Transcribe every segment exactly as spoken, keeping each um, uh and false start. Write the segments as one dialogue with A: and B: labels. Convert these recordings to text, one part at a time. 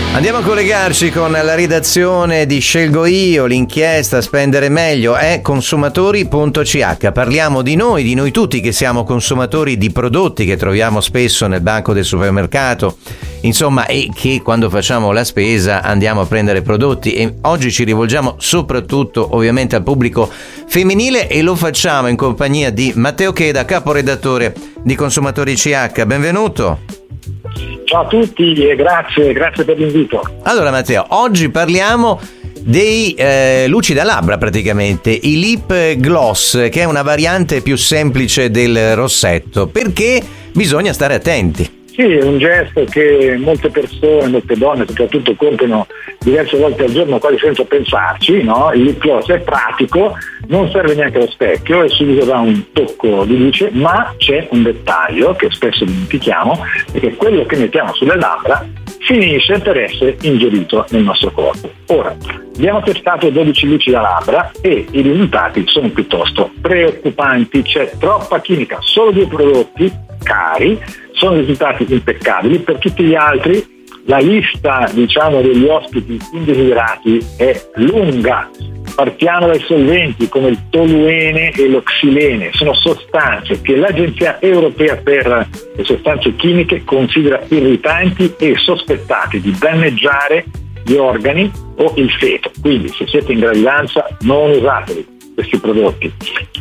A: Andiamo a collegarci con la redazione di Scelgo Io, l'inchiesta Spendere Meglio è consumatori punto c h. Parliamo di noi, di noi tutti che siamo consumatori di prodotti che troviamo spesso nel banco del supermercato, insomma, e che quando facciamo la spesa andiamo a prendere prodotti. E oggi ci rivolgiamo soprattutto ovviamente al pubblico femminile e lo facciamo in compagnia di Matteo Cheda, caporedattore di Consumatori C H. Benvenuto.
B: Ciao a tutti e grazie, grazie per l'invito.
A: Allora Matteo, oggi parliamo dei eh, luci da labbra praticamente, i lip gloss, che è una variante più semplice del rossetto, perché bisogna stare attenti.
B: Sì, è un gesto che molte persone, molte donne soprattutto compiono diverse volte al giorno quasi senza pensarci, no? Il lip gloss è pratico, non serve neanche lo specchio, è subito da un tocco di luce, ma c'è un dettaglio che spesso dimentichiamo, perché quello che mettiamo sulle labbra finisce per essere ingerito nel nostro corpo. Ora, abbiamo testato dodici luci da labbra e i risultati sono piuttosto preoccupanti, c'è troppa chimica, solo due prodotti cari, sono risultati impeccabili. Per tutti gli altri la lista, diciamo, degli ospiti indesiderati è lunga. Partiamo dai solventi come il toluene e l'oxilene, sono sostanze che l'Agenzia Europea per le Sostanze Chimiche considera irritanti e sospettati di danneggiare gli organi o il feto, quindi se siete in gravidanza non usateli questi prodotti.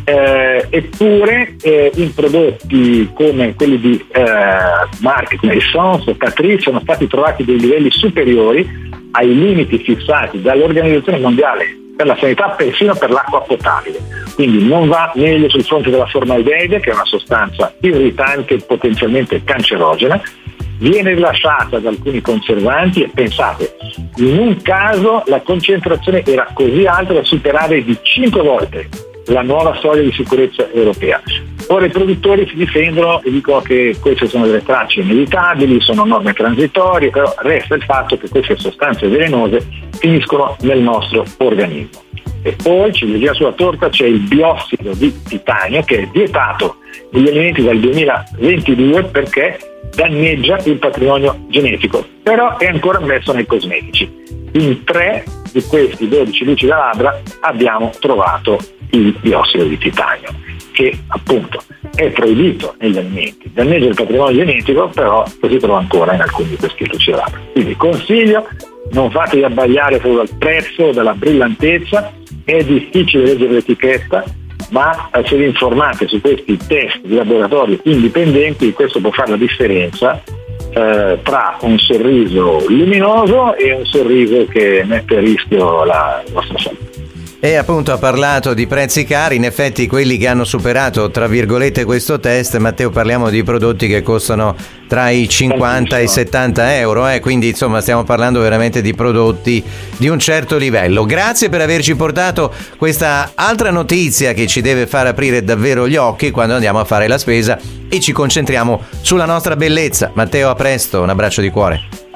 B: Eh, eppure eh, in prodotti come quelli di eh, marche come Essence o Catrice sono stati trovati dei livelli superiori ai limiti fissati dall'Organizzazione Mondiale per la Sanità, persino per l'acqua potabile. Quindi non va meglio sul fronte della formaldeide, che è una sostanza irritante e potenzialmente cancerogena, viene rilasciata da alcuni conservanti e pensate, in un caso la concentrazione era così alta da superare di cinque volte la nuova soglia di sicurezza europea. Ora i produttori si difendono e dicono che queste sono delle tracce inevitabili, sono norme transitorie, però resta il fatto che queste sostanze velenose finiscono nel nostro organismo. E poi, ciliegina sulla torta, c'è il biossido di titanio che è vietato negli alimenti dal duemilaventidue perché danneggia il patrimonio genetico, però è ancora ammesso nei cosmetici. In tre di questi dodici luci da labbra abbiamo trovato il biossido di titanio, che appunto è proibito negli alimenti, danneggia il patrimonio genetico, però lo si trova ancora in alcuni di questi luci da labbra. Quindi consiglio, non fatevi abbagliare solo dal prezzo o dalla brillantezza, è difficile leggere l'etichetta, ma se vi informate su questi test di laboratorio indipendenti, questo può fare la differenza eh, tra un sorriso luminoso e un sorriso che mette a rischio la vostra salute.
A: E appunto ha parlato di prezzi cari, in effetti quelli che hanno superato tra virgolette questo test, Matteo, parliamo di prodotti che costano tra i cinquanta e i settanta euro, eh? Quindi insomma stiamo parlando veramente di prodotti di un certo livello. Grazie per averci portato questa altra notizia che ci deve far aprire davvero gli occhi quando andiamo a fare la spesa e ci concentriamo sulla nostra bellezza. Matteo, a presto, un abbraccio di cuore.